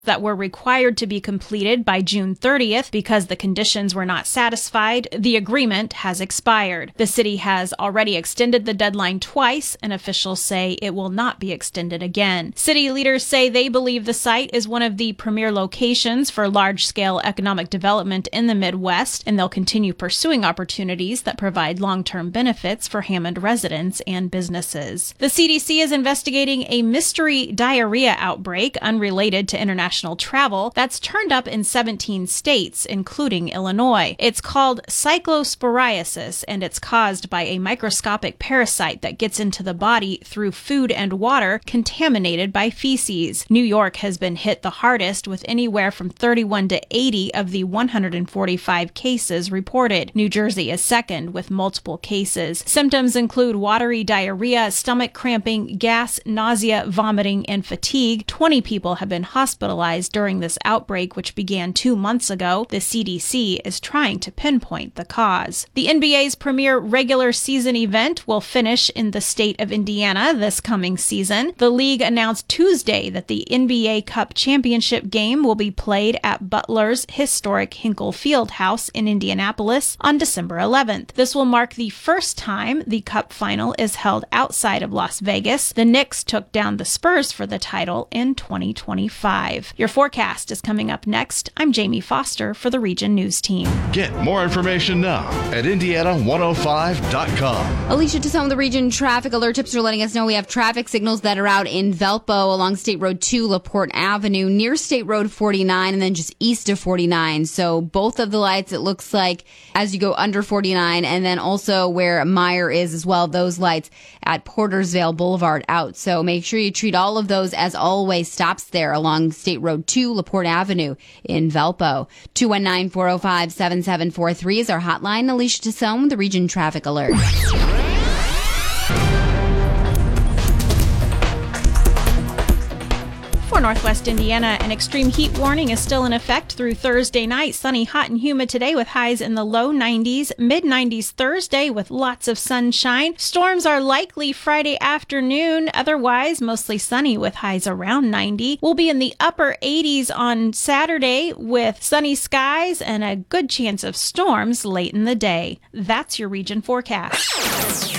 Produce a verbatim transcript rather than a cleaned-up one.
that were required to be completed by June thirtieth because the conditions were not satisfied, the agreement has expired. The city has already extended the deadline twice, and officials say it will not be extended again. City leaders say they believe the site is one of the premier locations for large-scale economic development in the Midwest, and they'll continue pursuing opportunities that provide long-term benefits for Hammond residents and businesses. The C D C is investigating a mystery diarrhea outbreak unrelated to international travel that's turned up in seventeen states, including Illinois. It's called cyclosporiasis, and it's caused by a microscopic parasite that gets into the body through food and water contaminated by feces. New York has been hit the hardest, with anywhere from thirty-one to eighty of the one hundred forty-five cases reported. New Jersey is second, with multiple cases. Symptoms include watery diarrhea, stomach cramping, gas, nausea, vomiting, and fatigue. twenty people have been hospitalized during this outbreak, which began two months ago. The C D C is trying to pinpoint the cause. The N B A's premier regular season event will finish in the state of Indiana this coming season. The league announced Tuesday that the N B A Cup championship game will be played at Butler's historic Hinkle Fieldhouse in Indianapolis on December eleventh. This will mark the first time the Cup final is held outside of Las Vegas. The Knicks took down the Spurs for the title in twenty twenty-five. Your forecast is coming up next. I'm Jamie Foster for the Region News Team. Get more information now at Indiana one oh five dot com. Alicia Tassone, the Region Traffic Alert Tips are letting us know we have traffic signals that are out in Valpo along State Road two, LaPorte Avenue, near State Road forty-nine, and then just east of forty-nine. So both of the lights, it looks like, as you go under forty-nine, and then also where Meyer is as well, those lights at Portersville Boulevard out. So make sure you treat all of those as always stops there along State Road two, LaPorte Avenue in Valpo. two one nine, four oh five, seven seven four three is our hotline. Alicia Tassone, the Region Traffic Alert. For Northwest Indiana, an extreme heat warning is still in effect through Thursday night. Sunny, hot, and humid today with highs in the low nineties, mid nineties Thursday with lots of sunshine. Storms are likely Friday afternoon. Otherwise, mostly sunny with highs around ninety. We'll be in the upper eighties on Saturday with sunny skies and a good chance of storms late in the day. That's your region forecast.